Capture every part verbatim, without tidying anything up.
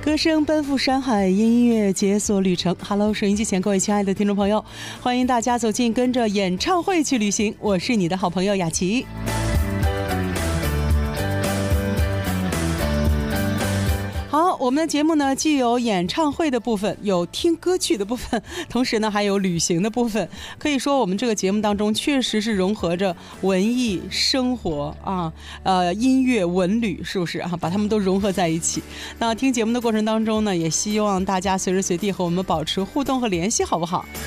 歌声奔赴山海，音乐解锁旅程。Hello， 收音机前各位亲爱的听众朋友，欢迎大家走进跟着演唱会去旅行。我是你的好朋友雅琪。好，我们的节目呢，既有演唱会的部分，有听歌曲的部分，同时呢还有旅行的部分。可以说我们这个节目当中确实是融合着文艺生活啊，呃音乐文旅，是不是啊？把它们都融合在一起。那听节目的过程当中呢，也希望大家随时随地和我们保持互动和联系，好不好？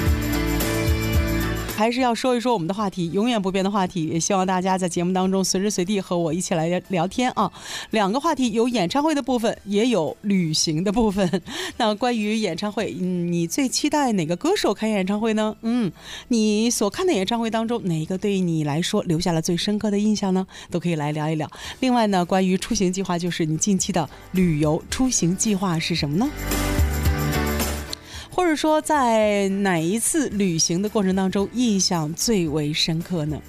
还是要说一说我们的话题，永远不变的话题，也希望大家在节目当中随时随地和我一起来聊天啊。两个话题，有演唱会的部分，也有旅行的部分。那关于演唱会，嗯，你最期待哪个歌手开演唱会呢？嗯，你所看的演唱会当中，哪一个对你来说留下了最深刻的印象呢？都可以来聊一聊。另外呢，关于出行计划，就是你近期的旅游出行计划是什么呢？或者说在哪一次旅行的过程当中印象最为深刻呢？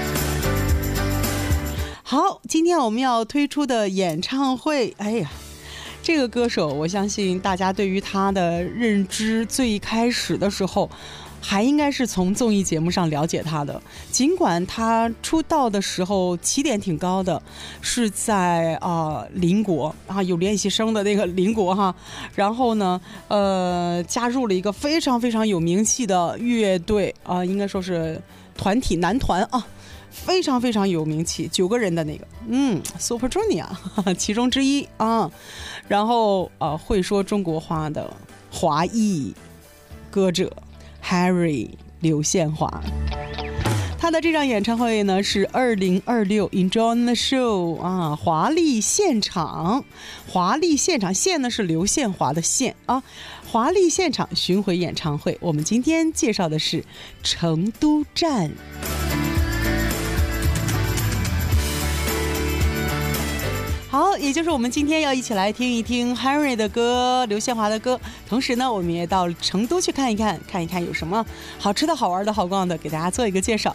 好，今天我们要推出的演唱会，哎呀，这个歌手我相信大家对于他的认知最开始的时候还应该是从综艺节目上了解他的，尽管他出道的时候起点挺高的，是在啊、呃、邻国啊有练习生的那个邻国哈，然后呢呃加入了一个非常非常有名气的乐队啊、呃，应该说是团体男团啊，非常非常有名气，九个人的那个嗯 Super Junior 其中之一啊，然后啊、呃、会说中国话的华裔歌者Harry 刘宪华，他的这场演唱会呢是二零二六 Enjoy the Show 啊，华丽现场，华丽现场，现呢是刘宪华的现啊，华丽现场巡回演唱会。我们今天介绍的是成都站。好，也就是我们今天要一起来听一听 Harry 的歌，刘宪华的歌，同时呢我们也到成都去看一看，看一看有什么好吃的好玩的好逛的，给大家做一个介绍。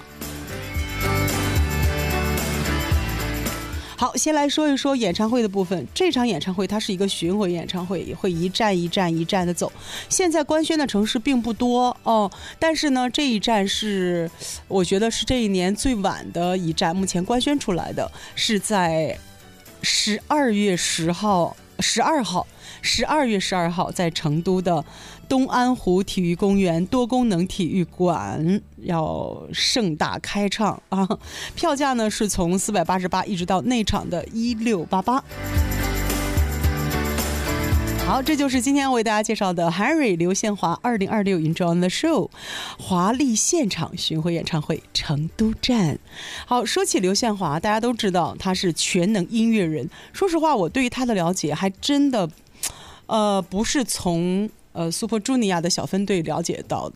好，先来说一说演唱会的部分。这场演唱会它是一个巡回演唱会，也会一站一站一站的走。现在官宣的城市并不多哦，但是呢这一站是我觉得是这一年最晚的一站，目前官宣出来的是在十二月十号、十二号、十二月十二号，在成都的东安湖体育公园多功能体育馆要盛大开唱啊！票价呢是从四百八十八一直到内场的一六八八。好，这就是今天为大家介绍的 Harry 刘宪华二零二六 Enjoy the Show 华丽现场巡回演唱会成都站。好，说起刘宪华，大家都知道他是全能音乐人。说实话，我对于他的了解还真的，呃，不是从呃 Super Junior 的小分队了解到